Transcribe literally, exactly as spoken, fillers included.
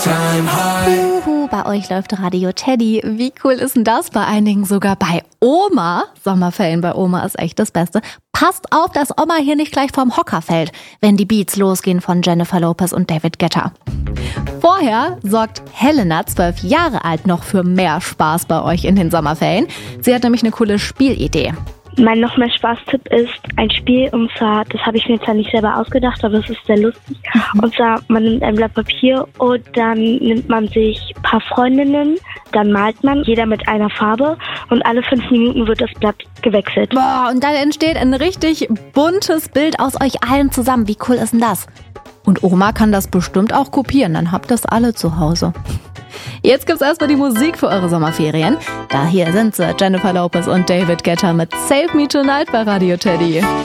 Uhu, bei euch läuft Radio Teddy. Wie cool ist denn das? Bei einigen sogar bei Oma. Sommerferien bei Oma ist echt das Beste. Passt auf, dass Oma hier nicht gleich vom Hocker fällt, wenn die Beats losgehen von Jennifer Lopez und David Guetta. Vorher sorgt Helena, zwölf Jahre alt, noch für mehr Spaß bei euch in den Sommerferien. Sie hat nämlich eine coole Spielidee. Mein noch mehr Spaßtipp ist ein Spiel, und zwar, das habe ich mir zwar nicht selber ausgedacht, aber es ist sehr lustig. Und zwar, man nimmt ein Blatt Papier und dann nimmt man sich ein paar Freundinnen, dann malt man, jeder mit einer Farbe, und alle fünf Minuten wird das Blatt gewechselt. Boah, und dann entsteht ein richtig buntes Bild aus euch allen zusammen. Wie cool ist denn das? Und Oma kann das bestimmt auch kopieren, dann habt das alle zu Hause. Jetzt gibt's erstmal die Musik für eure Sommerferien. Da hier sind sie, Jennifer Lopez und David Guetta mit Save Me Tonight bei Radio Teddy.